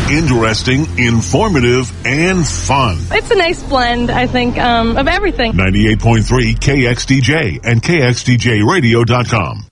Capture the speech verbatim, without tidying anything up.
Interesting, informative, and fun. It's a nice blend, I think, um, of everything. ninety-eight point three K X D J and K X D J radio dot com.